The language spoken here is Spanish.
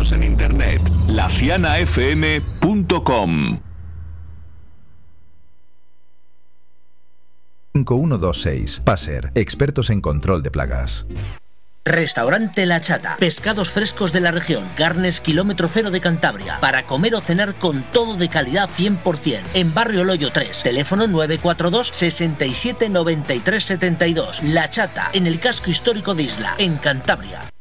Síguenos en internet, lacianafm.com. 5126. Passer, expertos en control de plagas. Restaurante La Chata. Pescados frescos de la región. Carnes kilómetro cero de Cantabria. Para comer o cenar con todo de calidad 100%. En Barrio Loyo 3. Teléfono 942 67 93 72. La Chata. En el casco histórico de Isla. En Cantabria.